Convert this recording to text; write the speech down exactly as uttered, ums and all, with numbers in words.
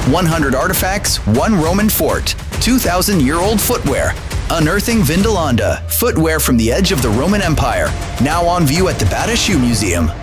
one hundred artifacts, one Roman fort, two thousand year old footwear. Unearthing Vindolanda, footwear from the edge of the Roman Empire, now on view at the Bata Shoe Museum.